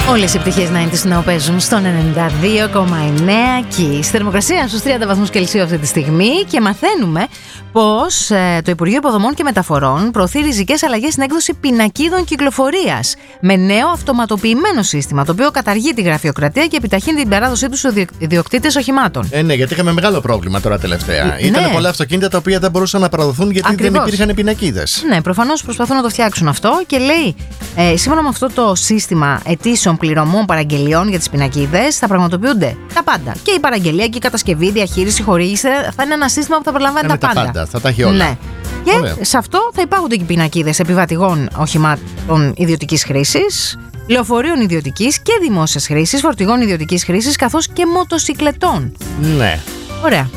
Όλες οι πτυχές 90's να παίζουν στον 92,9 και στη θερμοκρασία στους 30 βαθμούς Κελσίου αυτή τη στιγμή και μαθαίνουμε πως το Υπουργείο Υποδομών και Μεταφορών προωθεί ριζικές αλλαγές στην έκδοση πινακίδων κυκλοφορίας με νέο αυτοματοποιημένο σύστημα, το οποίο καταργεί τη γραφειοκρατία και επιταχύνει την παράδοσή του στους ιδιοκτήτες οχημάτων. Ναι, γιατί είχαμε μεγάλο πρόβλημα τώρα τελευταία. Ήταν πολλά αυτοκίνητα τα οποία δεν μπορούσαν να παραδοθούν γιατί δεν υπήρχαν πινακίδες. Ναι, προφανώς προσπαθούν να το φτιάξουν αυτό και λέει σύμφωνα με αυτό το σύστημα αιτήσεων πληρωμών παραγγελιών για τις πινακίδες θα πραγματοποιούνται τα πάντα. Και η παραγγελία και η κατασκευή, διαχείριση, χορήγηση θα είναι ένα σύστημα που θα περιλαμβάνει τα πάντα. Θα τα έχει όλα. Ναι. Και σε αυτό θα υπάρχουν και πινακίδες επιβατηγών οχημάτων ιδιωτικής χρήσης, λεωφορείων ιδιωτικής και δημόσιας χρήσης, φορτηγών ιδιωτικής χρήσης καθώς και μοτοσικλετών. Ναι. Ωραία.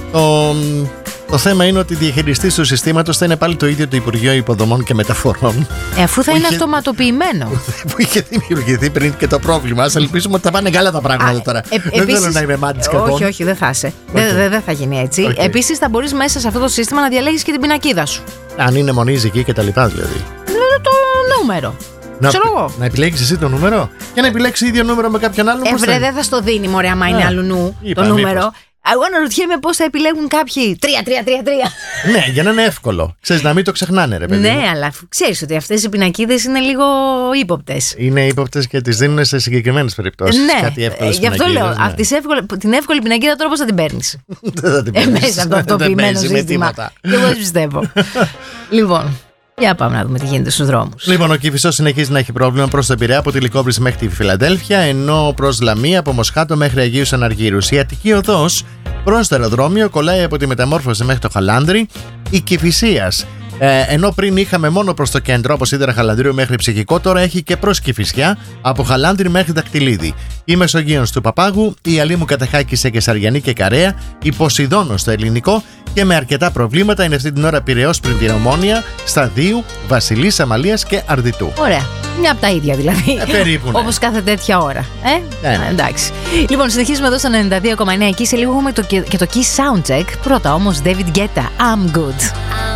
Το θέμα είναι ότι διαχειριστής του συστήματος θα είναι πάλι το ίδιο το Υπουργείο Υποδομών και Μεταφορών. Αφού θα είναι αυτοματοποιημένο. Που είχε δημιουργηθεί πριν και το πρόβλημα. Ας ελπίσουμε ότι θα πάνε καλά τα πράγματα τώρα. Δεν θέλω να είμαι μάτης κακών. Όχι, δεν θα είσαι. Δεν θα γίνει έτσι. Επίσης θα μπορείς μέσα σε αυτό το σύστημα να διαλέγεις και την πινακίδα σου. Αν είναι μονίζικη και τα λοιπά δηλαδή. Το νούμερο. Να επιλέγεις εσύ το νούμερο και να επιλέξει ίδιο νούμερο με κάποιον άλλο. Δεν θα στο δίνει μωρέ άμα είναι αλλού το νούμερο. Εγώ αναρωτιέμαι πώς θα επιλέγουν κάποιοι 3-3-3-3. Ναι, για να είναι εύκολο. Ξέρεις, να μην το ξεχνάνε, ρε παιδί. Ναι, αλλά ξέρεις ότι αυτές οι πινακίδες είναι λίγο ύποπτες. Είναι ύποπτες και τις δίνουν σε συγκεκριμένες περιπτώσεις. Ναι, κάτι γι' αυτό λέω. Ναι. Την εύκολη πινακίδα τώρα πώς θα την παίρνεις. Δεν θα την παίρνεις. Μέσα από το αυτοποιημένο σύστημα. Και εγώ δεν πιστεύω. Λοιπόν. Για πάμε να δούμε τι γίνεται στους δρόμους. Λοιπόν, ο Κηφισός συνεχίζει να έχει πρόβλημα προς το Πειραιά από τη Λυκόβρηση μέχρι τη Φιλαδέλφια, ενώ προς Λαμία από Μοσχάτο μέχρι Αγίους Αναργύρους. Η Αττική Οδός προς το αεροδρόμιο κολλάει από τη Μεταμόρφωση μέχρι το Χαλάνδρι. Η Κηφισίας, ενώ πριν είχαμε μόνο προς το κέντρο από Σίδερα Χαλανδρίου μέχρι Ψυχικό, τώρα έχει και προς Κηφισιά από Χαλάνδρι μέχρι Δακτυλίδη. Η Μεσογείος του Παπάγου, η Αλήμου Κατεχάκη σε Κεσαριανή και Καρέα, η Ποσειδώνος στο Ελληνικό και με αρκετά προβλήματα είναι αυτή την ώρα Πειραιώς πριν την Ομόνια, Σταδίου, Βασιλής, Αμαλίας και Αρδιτού. Ωραία. Μια από τα ίδια δηλαδή. Περίπου. Ναι. Όπως κάθε τέτοια ώρα. Ναι. Εντάξει. Λοιπόν, συνεχίζουμε εδώ στο 92,9 εκεί σε λίγο έχουμε και το Kiss Soundcheck. Πρώτα όμως David Guetta, I'm Good.